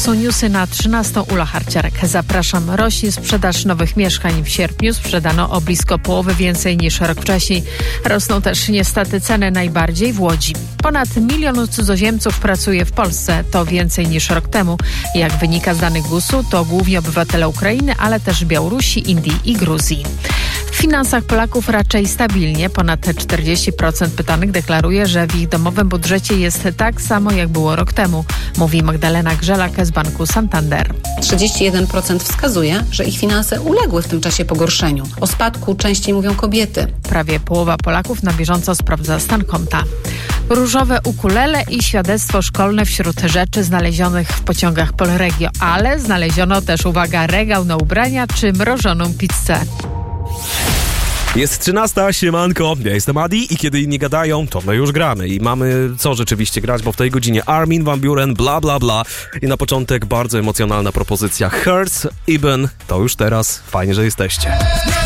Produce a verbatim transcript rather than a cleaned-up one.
są newsy na trzynastą. Ula Harciarek. Zapraszam. Rośnie sprzedaż nowych mieszkań. W sierpniu sprzedano o blisko połowy więcej niż rok wcześniej. Rosną też niestety ceny najbardziej w Łodzi. Ponad milion cudzoziemców pracuje w Polsce. To więcej niż rok temu. Jak wynika z danych gusu, to głównie obywatele Ukrainy, ale też Białorusi, Indii i Gruzji. W finansach Polaków raczej stabilnie. Ponad czterdzieści procent pytanych deklaruje, że w ich domowym budżecie jest tak samo, jak było rok temu, mówi Magdalena Grzelak z Banku Santander. trzydzieści jeden procent wskazuje, że ich finanse uległy w tym czasie pogorszeniu. O spadku częściej mówią kobiety. Prawie połowa Polaków na bieżąco sprawdza stan konta. Różowe ukulele i świadectwo szkolne wśród rzeczy znalezionych w pociągach Polregio, ale znaleziono też, uwaga, regał na ubrania czy mrożoną pizzę. Jest trzynasta, siemanko, ja jestem Adi i kiedy inni gadają, to my już gramy i mamy co rzeczywiście grać, bo w tej godzinie Armin van Buuren, bla bla bla i na początek bardzo emocjonalna propozycja Hertz, Eben, to już teraz, fajnie, że jesteście.